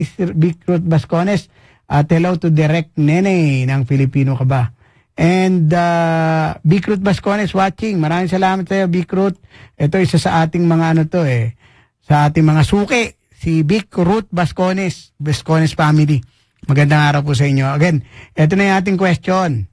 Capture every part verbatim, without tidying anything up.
Vic Ruth Bascones. At hello to Direct Nene ng Filipino ka ba? And uh, Vic Ruth Bascones watching. Maraming salamat sa iyo, Vic Ruth. Ito isa sa ating mga ano to eh. Sa ating mga suki. Si Vic Ruth Bascones. Bascones family. Magandang araw po sa inyo. Again, ito na yung ating question.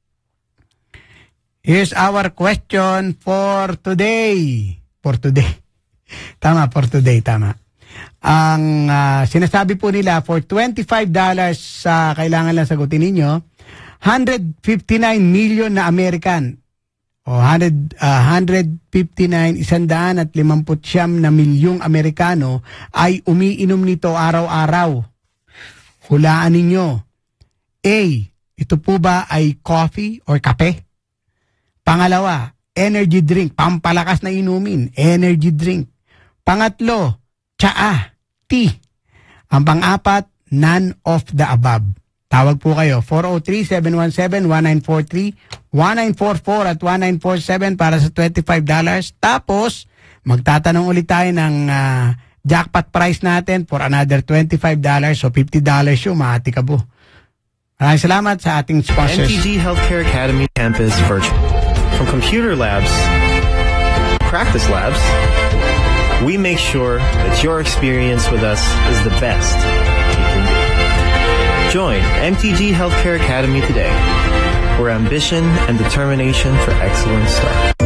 Here's our question for today. For today. Tama, for today, tama. Ang uh, sinasabi po nila, for twenty-five dollars sa uh, kailangan lang sagutin ninyo, one hundred fifty-nine million na American, o one hundred, uh, one hundred fifty-nine, isandaan at limamput siyam na milyong Amerikano ay umiinom nito araw-araw. Hulaan ninyo. A, ito po ba ay coffee or kape? Pangalawa, energy drink, pampalakas na inumin, energy drink. Pangatlo, tsaa, tea. Ang pang-apat, none of the above. Tawag po kayo, four oh three, seven one seven, one nine four three, one nine four four at one nine four seven para sa twenty-five dollars. Tapos, magtatanong ulit tayo ng uh, jackpot price natin for another twenty-five dollars. So, fifty dollars yung maatikabo. Maraming salamat sa ating sponsors. M T G Healthcare Academy Campus Virtual. From computer labs, practice labs, we make sure that your experience with us is the best you can be. Join M T G Healthcare Academy today, where ambition and determination for excellence start.